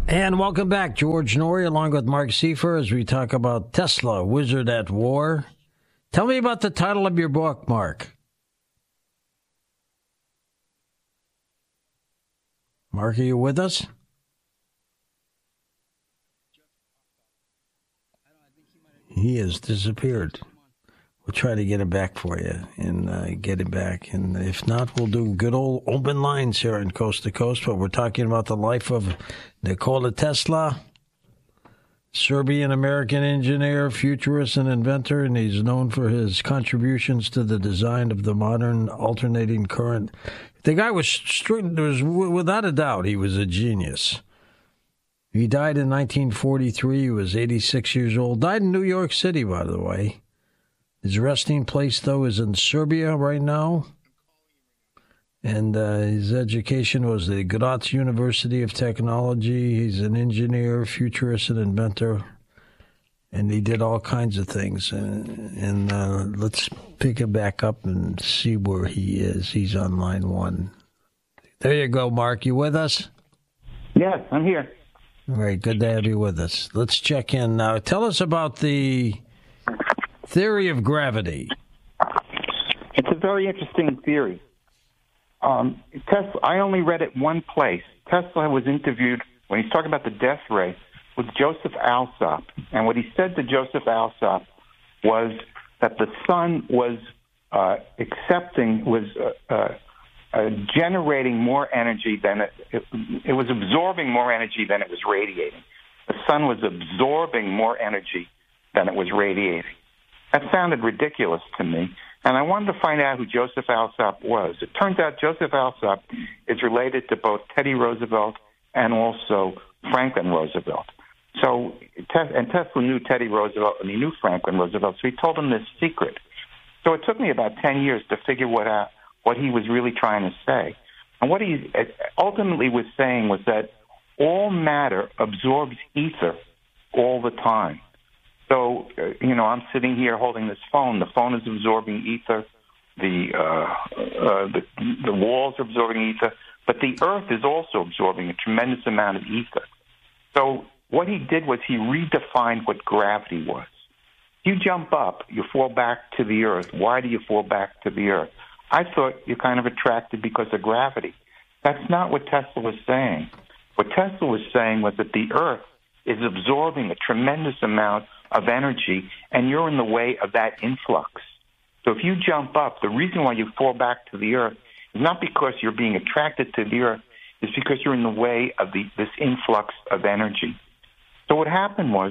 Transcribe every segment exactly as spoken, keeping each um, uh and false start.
And welcome back, George Noory, along with Mark Seifer, as we talk about Tesla, Wizard at War. Tell me about the title of your book, Mark. Mark, are you with us? He has disappeared. We'll try to get him back for you and uh, get him back. And if not, we'll do good old open lines here on Coast to Coast. But we're talking about the life of Nikola Tesla, Serbian-American engineer, futurist, and inventor. And he's known for his contributions to the design of the modern alternating current. The guy was, was without a doubt, he was a genius. He died in nineteen forty-three. He was eighty-six years old. Died in New York City, by the way. His resting place, though, is in Serbia right now. And uh, his education was the Graz University of Technology. He's an engineer, futurist, and inventor. And he did all kinds of things. And, and uh, let's pick him back up and see where he is. He's on line one. There you go, Mark. You with us? Yes, I'm here. All right, good to have you with us. Let's check in now. Tell us about the theory of gravity. It's a very interesting theory. Um, Tesla, I only read it one place. Tesla was interviewed when he's talking about the death ray with Joseph Alsop, and what he said to Joseph Alsop was that the sun was uh, accepting, was uh, uh, uh, generating more energy than it, it, it was absorbing more energy than it was radiating. The sun was absorbing more energy than it was radiating. That sounded ridiculous to me, and I wanted to find out who Joseph Alsop was. It turns out Joseph Alsop is related to both Teddy Roosevelt and also Franklin Roosevelt. So, and Tesla knew Teddy Roosevelt and he knew Franklin Roosevelt, so he told him this secret. So it took me about ten years to figure what out, what he was really trying to say. And what he ultimately was saying was that all matter absorbs ether all the time. So, uh, you know, I'm sitting here holding this phone. The phone is absorbing ether. The, uh, uh, the the walls are absorbing ether. But the Earth is also absorbing a tremendous amount of ether. So what he did was he redefined what gravity was. You jump up, you fall back to the Earth. Why do you fall back to the Earth? I thought you're kind of attracted because of gravity. That's not what Tesla was saying. What Tesla was saying was that the Earth is absorbing a tremendous amount of energy, and you're in the way of that influx. So if you jump up, the reason why you fall back to the Earth is not because you're being attracted to the Earth, it's because you're in the way of the, this influx of energy. So what happened was,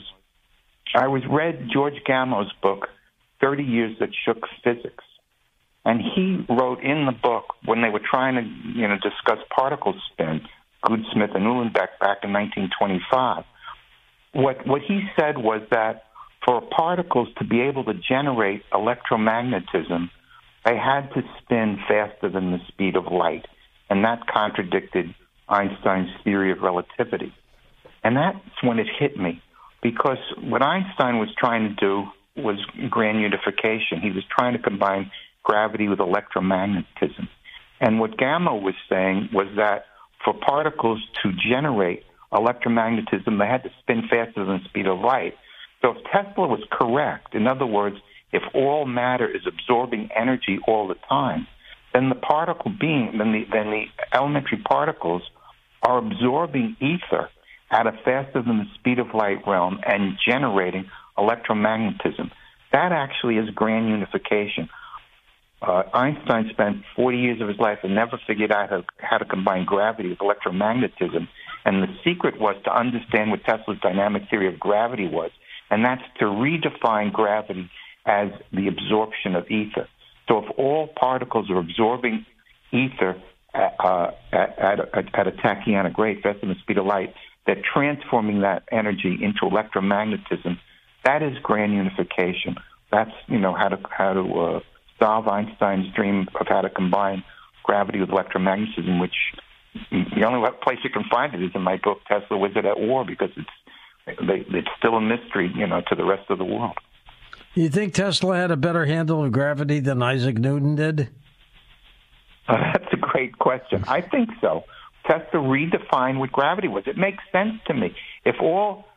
I was read George Gamo's book, thirty years That Shook Physics. And he wrote in the book, when they were trying to, you know, discuss particle spin, Goudsmit and Uhlenbeck back in nineteen twenty-five, what what he said was that for particles to be able to generate electromagnetism, they had to spin faster than the speed of light. And that contradicted Einstein's theory of relativity. And that's when it hit me, because what Einstein was trying to do was grand unification. He was trying to combine gravity with electromagnetism. And what Gamo was saying was that for particles to generate electromagnetism, they had to spin faster than the speed of light. So if Tesla was correct, in other words, if all matter is absorbing energy all the time, then the particle being, then the, then the elementary particles are absorbing ether at a faster than the speed of light realm and generating electromagnetism. That actually is grand unification. Uh, Einstein spent forty years of his life and never figured out how, how to combine gravity with electromagnetism. And the secret was to understand what Tesla's dynamic theory of gravity was, and that's to redefine gravity as the absorption of ether. So if all particles are absorbing ether at, uh, at, at, at a tachyonic rate, faster than the speed of light, they're transforming that energy into electromagnetism. That is grand unification. That's, you know, how to how to uh, solve Einstein's dream of how to combine gravity with electromagnetism, which the only place you can find it is in my book, Tesla, Wizard at War, because it's they, it's still a mystery, you know, to the rest of the world. You think Tesla had a better handle of gravity than Isaac Newton did? Uh, that's a great question. I think so. Tesla redefined what gravity was. It makes sense to me. If all